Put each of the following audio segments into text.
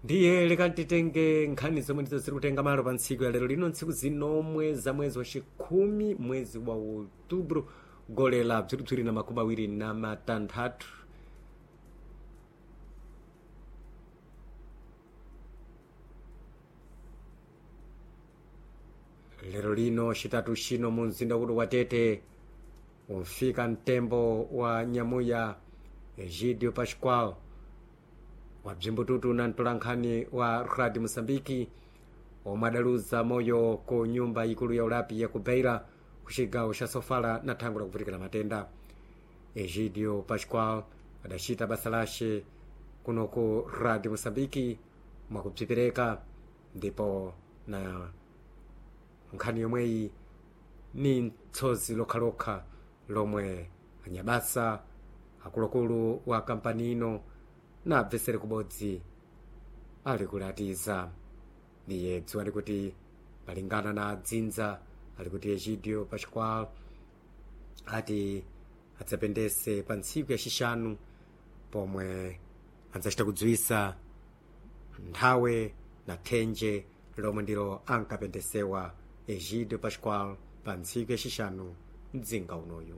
ndiye lekatitenge nkhani zomwe ndizosiri kutenga malo pa ntsiku ya lero lino ntsiku zinomwe za mwezi wa chikhumi mwezi wa outubro gole la bziribziri na makumi awiri na matanthatu lero lino citatu cino mu mzinda uno wa Tete umfika mtembo wa nyamuya Egidio Pascoal wa bzimbututu na mtolankhani wa Radio Mosambiki omwe adaluza moyo ku nyumba ikulu ya ulapi ya kubeira ku cigawo ca Sofala na thango la kuvutikira matenda. Egidio Pascoal adacita basa lace kuno ku Radio Mosambiki mwakubzipereka ndipo na nkhani yomweyi ni tsozi lokhalokha lomwe anyabasa akuluakulu wa kampani ino na abvesere kubodzi ali kulatiza ndiye dziwa likuti malingana na dzinza ali kuti Egidio Pascoal ati adzapendese pa ntsiku yacixanu pomwe adzachita kudziwisa nthawe na thenje lomwe ndilo ankapendesewa Egidio Pascoal pa ntsiku yacixanu mdzinga unoyu.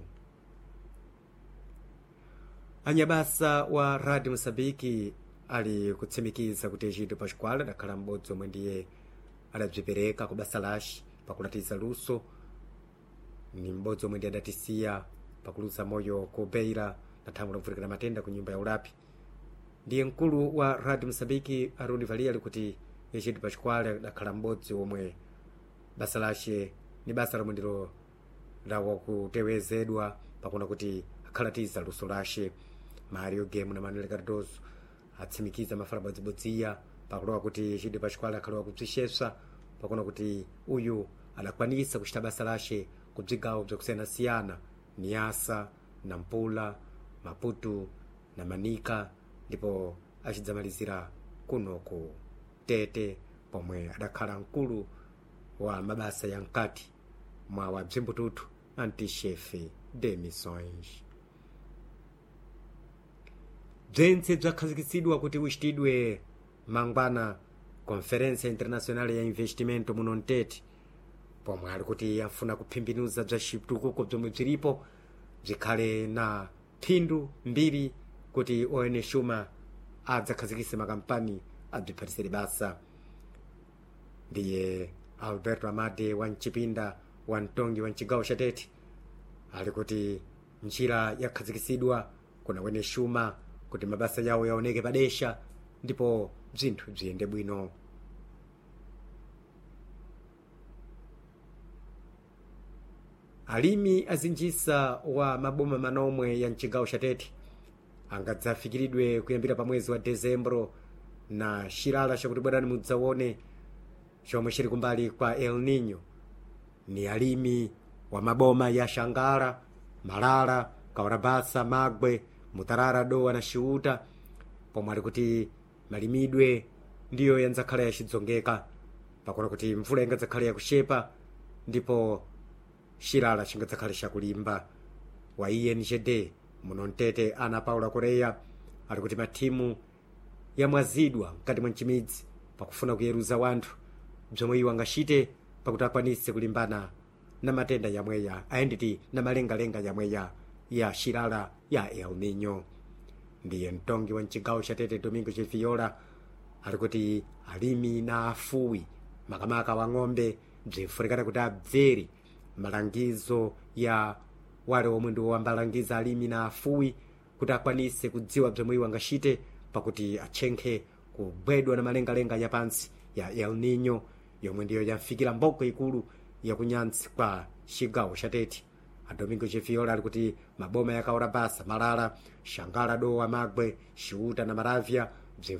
Anyabasa wa Radio Mosambiki ali kutsimikiza kuti Egidio Pascoal adakhala m'bodzi omwe ndiye adabzipereka ku basa lace pakulatiza luso, ni m'bodzi omwe ndiye adatisiya pakuluza moyo ku Beira na thango lakuvutikira matenda ku nyumba ya ulapi. Ndiye mkulu wa Radio Mosambiki Aruni Valia ali kuti Egidio Pascoal adakhala m'bodzi omwe basa lace ni basa lomwe ndilo lawa kutewezedwa pakuna kuti akhalatiza luso lace. Mario Gemu na Manuel Cardoso atsimikiza mafala bodzibodziya pakulowa kuti Egidio Pascoal akhalowa kubzixesa pakuna kuti uyu adakwanisa kuchita basa lace ku bzigawo bzakusiyanasiyana Niasa, Nampula, Maputo na Manika, ndipo acidzamalizira kuno ku Tete pomwe adakhala mkulu wa mabasa ya mkati mwa wa bzimbututu anti-chefe de missões. Bzentse bzakhazikitsidwa kuti ucitidwe mangwana Conferência Internacional ya Investimento muno mtete pomwe ali kuti afuna kuphimbiniza bza citukuko bzomwe bzilipo bzikhale na phindu mbiri kuti ON Shuma adzakhazikise makampani abziphatisire basa. Ndiye Alberto Amade wa mcipinda wa mtongi wa mcigawo ca Tete ali kuti njira yakhazikisidwa kuna ON Shuma kuti mabasa yawo yaoneke padesha ndipo bzinthu bziyende bwino. Alimi azinjisa wa maboma manomwe ya mcigawo ca Tete angadzafikiridwe kuyambira pa mwezi wa Dezembro na xilala cakuti bwadani mudzawone chomwe chili kumbali kwa El Niño. Ni alimi wa maboma ya Xangara, Malala, Kaurabasa, Magwe, Mutarara, Dowa na Xiuta pomwe ali kuti malimidwe ndiyo yandzakhala yacidzongeka pakuna kuti mvula ingadzakhala yakuxepa ndipo xilala cingadzakhala cakulimba. Wa INGD muno mtete Ana Paula Correia ali kuti mathimu yamwazidwa mkati mwa mcimidzi pakufuna kuyeruza wanthu bzomwe iwo angacite pakuti akwanise kulimbana na matenda yamweya ayenditi na malengalenga yamweya ya xilala ya El Niño. Ndiye mtongi wa mcigawo ca Tete Domingo Cheviola ali kuti alimi na afuwi makamaka wa ng'ombe bzinfunikana kuti abvere malangizo ya wale omwe ndiwo ambalangiza alimi na afuwi kuti akwanise kudziwa bzomwe iwo angacite pakuti achenkhe kubwedwa na malengalenga yapansi ya El Niño yomwe ndiyo yamfikira mboko ikulu yakunyantsi kwa cigawo ca Tete. A Domingo Cheviola ali kuti maboma ya Kaurabasa, Malala, Xangara, Dowa, Magwe, Xiuta na Maravya